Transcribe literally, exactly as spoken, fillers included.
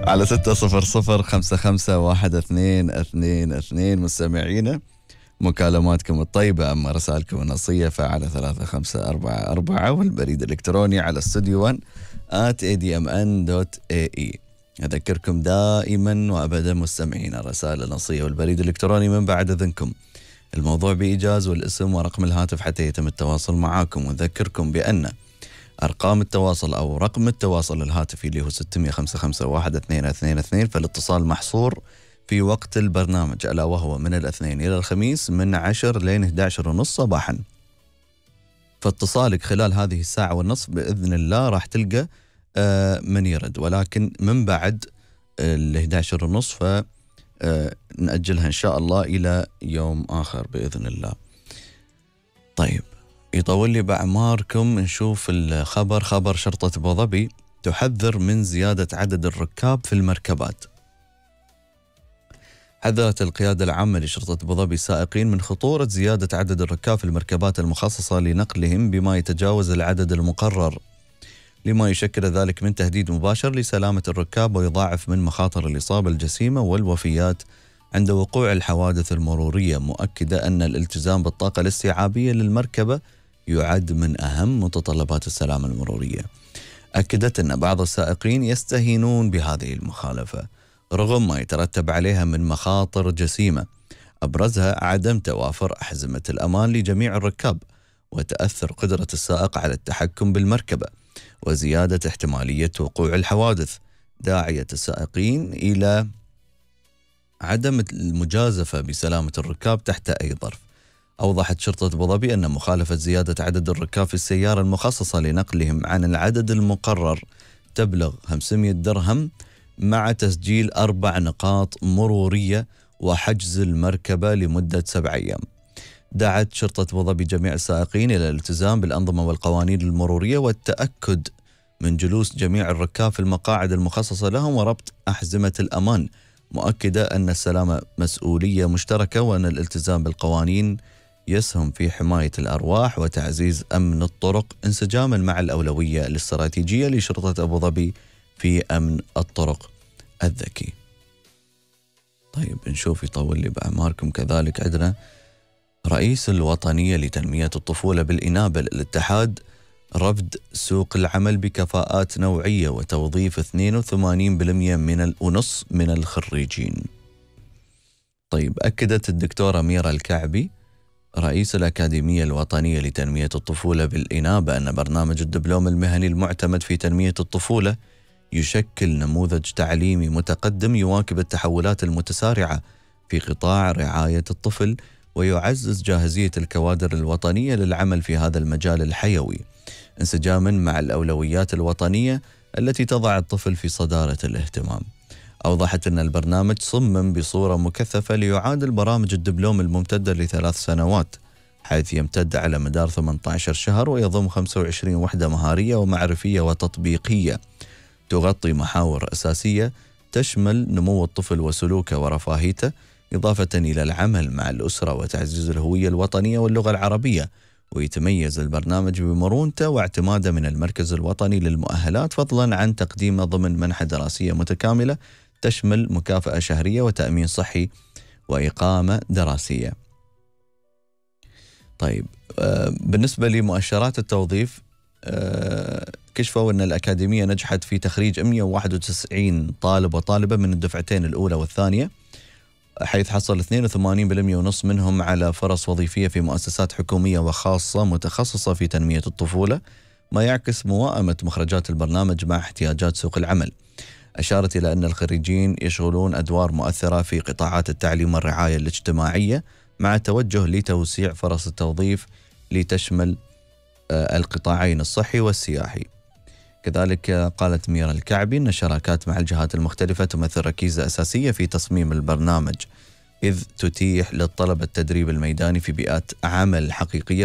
على ستة صفر صفر خمسة خمسة واحد اثنين اثنين اثنين مستمعينا. مكالماتكم الطيبة أما رسائلكم النصية فعلى ثلاثة خمسة أربعة أربعة، والبريد الإلكتروني على استوديو ون آت إيه دي إم إن دوت إيه إي. أذكركم دائما وأبدا مستمعين الرسائل النصية والبريد الإلكتروني من بعد إذنكم، الموضوع بإيجاز والاسم ورقم الهاتف حتى يتم التواصل معاكم. وأذكركم بأن أرقام التواصل أو رقم التواصل الهاتفي اللي هو ستمية خمسة خمسة واحد اثنين اثنين اثنين، فالاتصال محصور في وقت البرنامج ألا وهو من الاثنين إلى الخميس من عشر لين إحدى عشر ونص صباحا. فاتصالك خلال هذه الساعة والنصف بإذن الله راح تلقى من يرد، ولكن من بعد ال إحدى عشر ونص فنأجلها إن شاء الله إلى يوم آخر بإذن الله. طيب، يطول لي بأعماركم نشوف الخبر. خبر شرطة أبو ظبي تحذر من زيادة عدد الركاب في المركبات. حذرت القيادة العامة لشرطة أبو ظبي السائقين من خطورة زيادة عدد الركاب في المركبات المخصصة لنقلهم بما يتجاوز العدد المقرر، لما يشكل ذلك من تهديد مباشر لسلامة الركاب ويضاعف من مخاطر الإصابة الجسيمة والوفيات عند وقوع الحوادث المرورية، مؤكدة أن الالتزام بالطاقة الاستيعابية للمركبة يعد من أهم متطلبات السلامة المرورية. أكدت أن بعض السائقين يستهينون بهذه المخالفة رغم ما يترتب عليها من مخاطر جسيمة، أبرزها عدم توافر أحزمة الأمان لجميع الركاب وتأثر قدرة السائق على التحكم بالمركبة وزيادة احتمالية وقوع الحوادث، داعية السائقين إلى عدم المجازفة بسلامة الركاب تحت أي ظرف. أوضحت شرطة أبو ظبي أن مخالفة زيادة عدد الركاب في السيارة المخصصة لنقلهم عن العدد المقرر تبلغ خمسمية درهم مع تسجيل أربع نقاط مرورية وحجز المركبة لمدة سبع أيام. دعت شرطة أبو ظبي جميع السائقين إلى الالتزام بالأنظمة والقوانين المرورية والتأكد من جلوس جميع الركاب في المقاعد المخصصة لهم وربط أحزمة الأمان، مؤكدة أن السلامة مسؤولية مشتركة وأن الالتزام بالقوانين يسهم في حماية الأرواح وتعزيز أمن الطرق انسجاما مع الأولوية الاستراتيجية لشرطة أبو ظبي في أمن الطرق الذكي. طيب نشوف يطول لي بأعماركم. كذلك عندنا رئيس الوطنية لتنمية الطفولة بالإنابة للاتحاد رفض سوق العمل بكفاءات نوعية وتوظيف اثنين وثمانين بالمئة من ونص من الخريجين. طيب، أكدت الدكتورة ميرا الكعبي رئيس الأكاديمية الوطنية لتنمية الطفولة بالإنابة أن برنامج الدبلوم المهني المعتمد في تنمية الطفولة يشكل نموذج تعليمي متقدم يواكب التحولات المتسارعة في قطاع رعاية الطفل ويعزز جاهزية الكوادر الوطنية للعمل في هذا المجال الحيوي انسجاما مع الأولويات الوطنية التي تضع الطفل في صدارة الاهتمام. أوضحت أن البرنامج صمم بصورة مكثفة ليعادل برامج الدبلوم الممتدة لثلاث سنوات، حيث يمتد على مدار ثمانية عشر شهر ويضم خمسة وعشرين وحدة مهارية ومعرفية وتطبيقية تغطي محاور أساسية تشمل نمو الطفل وسلوكه ورفاهيته، إضافة إلى العمل مع الأسرة وتعزيز الهوية الوطنية واللغة العربية. ويتميز البرنامج بمرونته واعتماده من المركز الوطني للمؤهلات، فضلا عن تقديمه ضمن منحة دراسية متكاملة تشمل مكافأة شهرية وتأمين صحي وإقامة دراسية. طيب، آه بالنسبة لمؤشرات التوظيف، آه كشفوا أن الأكاديمية نجحت في تخريج مئة وواحد وتسعين طالب وطالبة من الدفعتين الأولى والثانية، حيث حصل اثنين وثمانين بالمئة ونص منهم على فرص وظيفية في مؤسسات حكومية وخاصة متخصصة في تنمية الطفولة، ما يعكس موائمة مخرجات البرنامج مع احتياجات سوق العمل. أشارت إلى أن الخريجين يشغلون أدوار مؤثرة في قطاعات التعليم والرعاية الاجتماعية مع توجه لتوسيع فرص التوظيف لتشمل القطاعين الصحي والسياحي. كذلك قالت ميرا الكعبي أن الشراكات مع الجهات المختلفة تمثل ركيزة أساسية في تصميم البرنامج، إذ تتيح للطلبة التدريب الميداني في بيئات عمل حقيقية